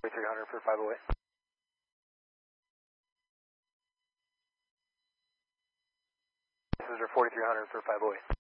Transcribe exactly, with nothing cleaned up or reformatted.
forty-three hundred for five oh eight. This is your forty-three hundred for five oh eight.